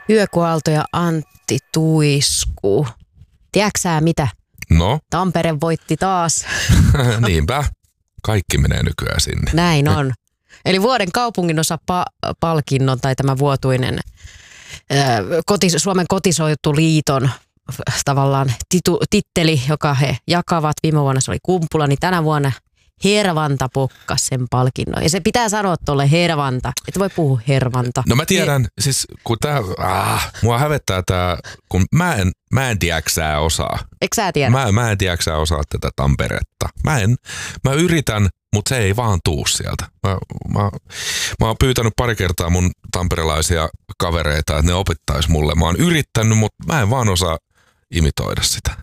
Yökuaalto ja Antti Tuisku. Tiedätkö sä mitä? No? Tampere voitti taas. Niinpä. Kaikki menee nykyään sinne. Näin on. Eli vuoden kaupunginosa palkinnon tai tämä vuotuinen Suomen kotiseutuliiton tavallaan titteli, joka he jakavat. Viime vuonna se oli Kumpula, niin tänä vuonna Hervanta pokkas sen palkinnon. Ja se pitää sanoa tuolle Hervanta. Et voi puhua Hervanta. No mä tiedän, siis kun mua hävettää tää, kun mä en tiedäksää osaa. Eikö sä tiedä? Mä en tiedäksää osaa tätä Tamperetta. Mä yritän, mutta se ei vaan tuu sieltä. Mä oon pyytänyt pari kertaa mun tamperelaisia kavereita, että ne opettais mulle. Mä oon yrittänyt, mutta mä en vaan osaa imitoida sitä.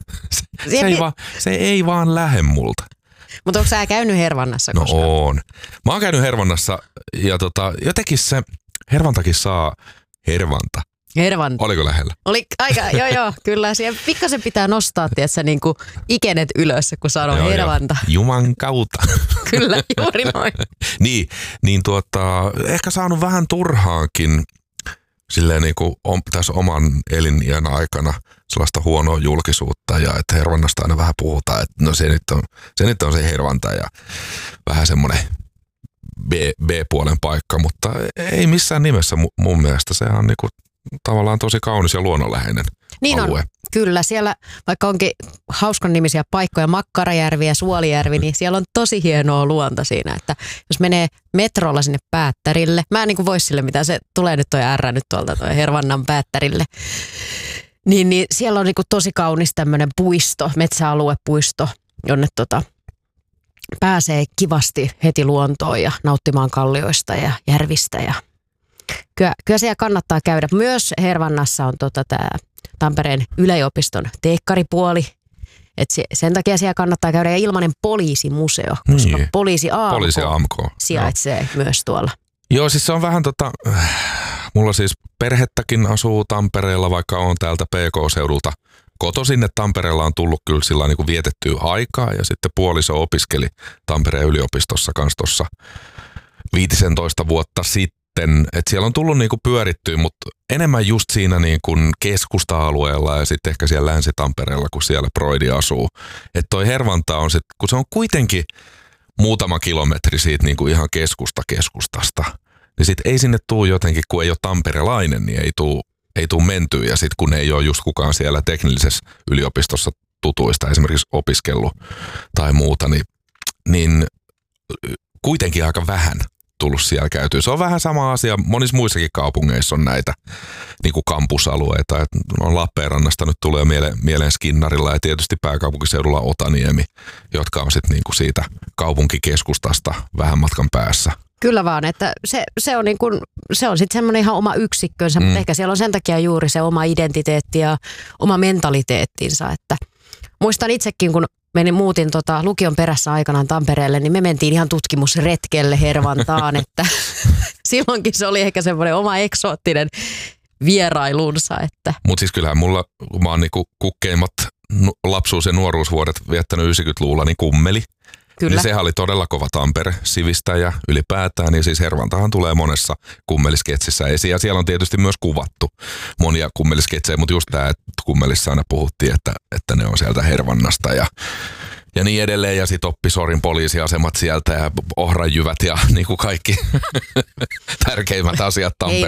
Se ei vaan lähde multa. Mutta onko sä käynyt Hervannassa koskaan? No on. Mä oon käynyt Hervannassa ja jotenkin se Hervantakin saa Hervanta. Hervanta. Oliko lähellä? Oli aika, joo, kyllä. Siellä pikkasen pitää nostaa, tietsä, niin kuin ikenet ylös, kun sanoo Hervanta. Juman kautta. Kyllä, juuri noin. niin ehkä saanut vähän turhaankin silleen niin kuin tässä oman eliniän aikana sellaista huonoa julkisuutta ja että Hervannasta aina vähän puhutaan, että no se nyt on se Hervanta ja vähän semmoinen B-puolen paikka, mutta ei missään nimessä mun mielestä. Sehän on niin kuin tavallaan tosi kaunis ja luonnonläheinen alue. On, kyllä. Siellä vaikka onkin hauskan nimisiä paikkoja, Makkarajärvi ja Suolijärvi, niin siellä on tosi hienoa luonta siinä, että jos menee metrolla sinne Päättärille, mä en niin kuin vois sille mitään, se tulee nyt toi R nyt tuolta toi Hervannan Päättärille, niin siellä on niin kuin tosi kaunis tämmöinen puisto, metsäaluepuisto, jonne pääsee kivasti heti luontoon ja nauttimaan kallioista ja järvistä ja kyllä siellä kannattaa käydä. Myös Hervannassa on tämä Tampereen yliopiston teekkaripuoli. Sen takia siellä kannattaa käydä ja ilmainen poliisimuseo, koska poliisi AMK sijaitsee myös tuolla. Joo, siis se on vähän mulla siis perhettäkin asuu Tampereella, vaikka on täältä PK-seudulta kotoisin, että Tampereella on tullut kyllä sillä niin kuin vietettyä aikaa ja sitten puoliso opiskeli Tampereen yliopistossa kanssa tuossa 15 vuotta sitten. Että siellä on tullut niinku pyörittyä, mutta enemmän just siinä niinku keskusta-alueella ja sitten ehkä siellä Länsi-Tampereella, kun siellä Broidi asuu. Että toi Hervanta on sit, kun se on kuitenkin muutama kilometri siitä niinku ihan keskustasta, niin sit ei sinne tuu jotenkin, kun ei ole tamperelainen, niin ei tuu mentyä. Ja sit kun ei ole just kukaan siellä teknillisessä yliopistossa tutuista esimerkiksi opiskellut tai muuta, niin kuitenkin aika vähän tullut siellä käytyä. Se on vähän sama asia. Monissa muissakin kaupungeissa on näitä niin kuin kampusalueita. Lappeenrannasta nyt tulee mieleen Skinnarilla ja tietysti pääkaupunkiseudulla Otaniemi, jotka on sitten niin kuin siitä kaupunkikeskustasta vähän matkan päässä. Kyllä vaan, että se on sitten semmoinen ihan oma yksikkönsä, mutta ehkä siellä on sen takia juuri se oma identiteetti ja oma mentaliteettinsa. Että muistan itsekin, kun muutin lukion perässä aikanaan Tampereelle, niin me mentiin ihan tutkimusretkelle Hervantaan, että silloinkin se oli ehkä semmoinen oma eksoottinen vierailunsa. Mutta siis kyllähän mulla, kun mä oon niinku kukkeimmat lapsuus- ja nuoruusvuodet viettänyt 90-luvulla, niin kummeli. Kyllä. Niin sehän oli todella kova Tampere sivistäjä ylipäätään, niin siis Hervantahan tulee monessa kummelisketsissä esiin. Ja siellä on tietysti myös kuvattu monia kummelisketsejä, mutta just tämä, että kummelissa aina puhuttiin, että ne on sieltä Hervannasta ja niin edelleen. Ja sitten Oppisorin poliisiasemat sieltä ja ohranjyvät ja niin kuin kaikki tärkeimmät asiat Tampereella.